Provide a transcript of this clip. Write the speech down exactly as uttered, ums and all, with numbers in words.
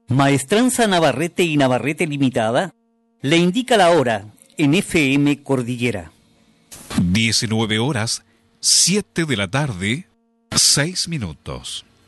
Maestranza Navarrete y Navarrete Limitada le indica la hora en F M Cordillera. diecinueve horas, siete de la tarde, seis minutos.